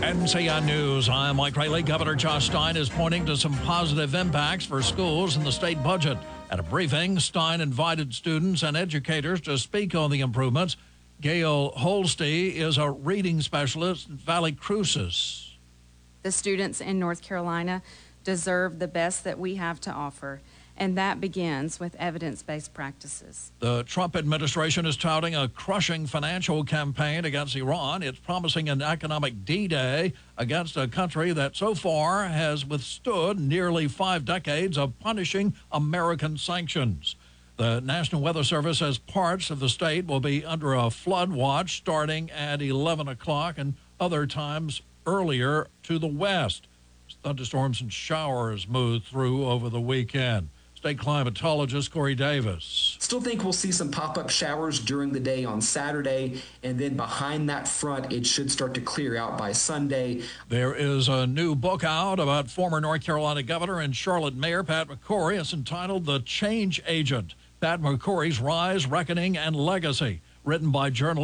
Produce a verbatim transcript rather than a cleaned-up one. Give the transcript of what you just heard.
N C N News, I'm Mike Rayleigh. Governor Josh Stein is pointing to some positive impacts for schools in the state budget. At a briefing, Stein invited students and educators to speak on the improvements. Gail Holstey is a reading specialist at Valley Crucis. The students in North Carolina deserve the best that we have to offer, and that begins with evidence-based practices. The Trump administration is touting a crushing financial campaign against Iran. It's promising an economic D-Day against a country that so far has withstood nearly five decades of punishing American sanctions. The National Weather Service says parts of the state will be under a flood watch starting at eleven o'clock and other times earlier to the west. Thunderstorms and showers moved through over the weekend. State climatologist Corey Davis. Still think we'll see some pop-up showers during the day on Saturday, and then behind that front, it should start to clear out by Sunday. There is a new book out about former North Carolina Governor and Charlotte Mayor Pat McCrory. It's entitled The Change Agent, Pat McCrory's Rise, Reckoning, and Legacy, written by journalist